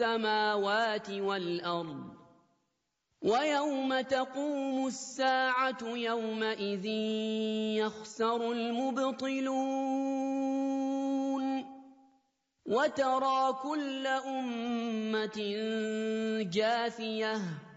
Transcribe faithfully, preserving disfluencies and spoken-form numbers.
السماوات والأرض ويوم تقوم الساعة يومئذ يخسر المبطلون وترى كل أمة جاثية